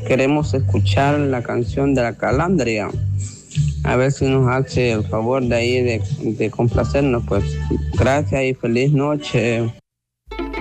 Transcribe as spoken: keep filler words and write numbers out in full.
queremos escuchar la canción de la Calandria. A ver si nos hace el favor de ahí de, de complacernos, pues. Gracias y feliz noche.